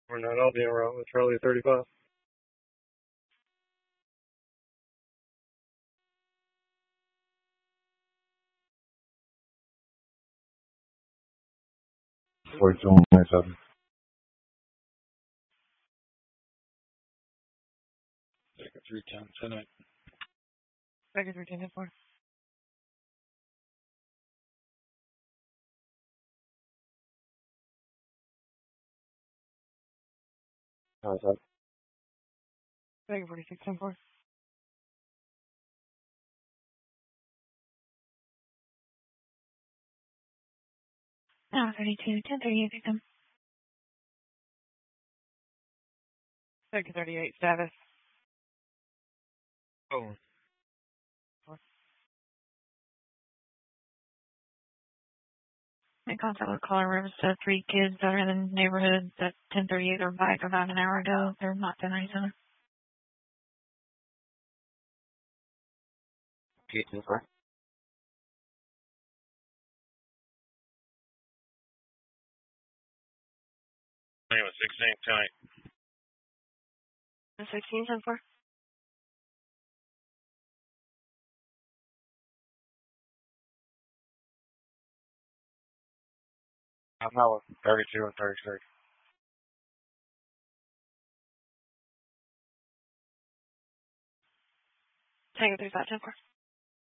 We're not all being wrong with Charlie 35. Wait till next up. Second 310 tonight. Second 310 4. How's that? Second 46 10 4. Now 32 10 38 victim. Second 38 status. Oh. In contact with caller Rivers said 3 kids that are in the neighborhood at 1038 or bike about an hour ago. They're not 1097. Okay, 4. I was 16 tonight. 16 10 4. Half hour. 32 and 36. Tango 35 10 4.